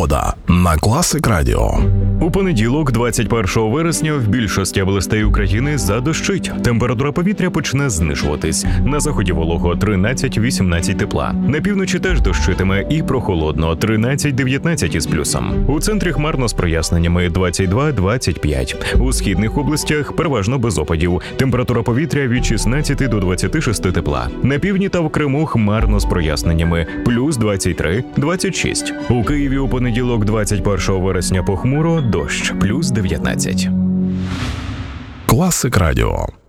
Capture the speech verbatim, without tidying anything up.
Погода на Класик Радіо. У понеділок, двадцять першого вересня, в більшості областей України задощить. Температура повітря почне знижуватись. На заході волого тринадцять-вісімнадцять тепла. На півночі теж дощитиме і прохолодно тринадцять-дев'ятнадцять із плюсом. У центрі хмарно з проясненнями двадцять два - двадцять п'ять. У східних областях переважно без опадів. Температура повітря від шістнадцяти до двадцяти шести тепла. На півдні та в Криму хмарно з проясненнями плюс двадцять три - двадцять шість. У Києві у понеділок, двадцять першого вересня, похмуро, дощ плюс дев'ятнадцять. Класик Радіо.